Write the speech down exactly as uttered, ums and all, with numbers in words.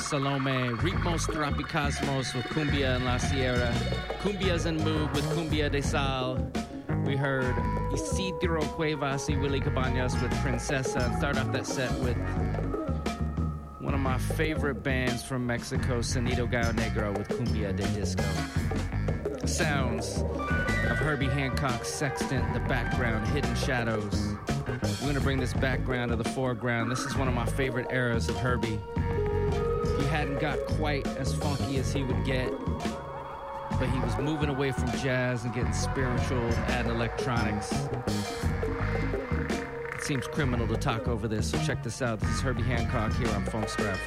Salome, Ritmos Tropicosmos with Cumbia en la Sierra, Cumbias en Mood with Cumbia de Sal. We heard Isidro Cuevas y Willie Cabañas with Princesa, and start off that set with one of my favorite bands from Mexico, Sonido Gallo Negro with Cumbia de Disco. Sounds of Herbie Hancock's Sextant, the background, Hidden Shadows. We're going to bring this background to the foreground. This is one of my favorite eras of Herbie. He hadn't got quite as funky as he would get, but he was moving away from jazz and getting spiritual, adding electronics. It seems criminal to talk over this, so check this out. This is Herbie Hancock here on Funkstrap.